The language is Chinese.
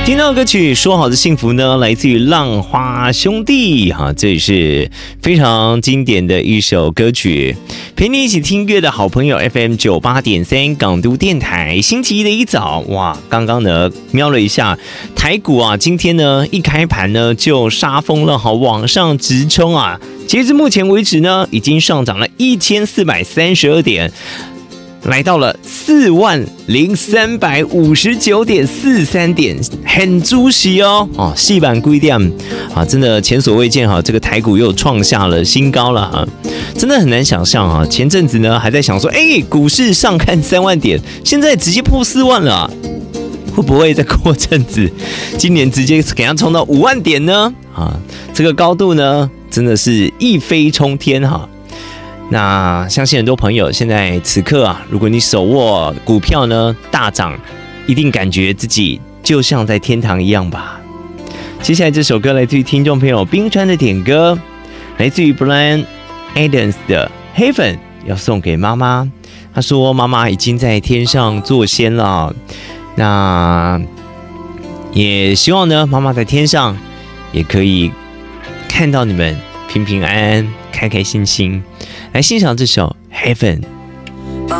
听到的歌曲《说好的幸福》呢，来自于浪花兄弟哈，这也是非常经典的一首歌曲。陪你一起听乐的好朋友 FM 98.3港都电台，星期一的一早，哇，刚刚呢瞄了一下台股啊，今天呢一开盘呢就杀疯了，好往上直冲啊！截至目前为止呢，已经上涨了1432点。来到了40359.43点，很主席哦，细板规定啊，真的前所未见哈，这个台股又创下了新高了啊，真的很难想象啊。前阵子呢还在想说，股市上看3万点，现在直接破4万了啊，会不会再过阵子，今年直接给它冲到5万点呢？啊，这个高度呢，真的是一飞冲天哈。那相信很多朋友现在此刻啊，如果你手握股票呢大涨，一定感觉自己就像在天堂一样吧。接下来这首歌来自于听众朋友冰川的点歌，来自于 Bryan Adams 的 Heaven， 要送给妈妈。他说妈妈已经在天上做仙了，那也希望呢妈妈在天上也可以看到你们平平安安、开开心心。来欣赏这首 Heaven。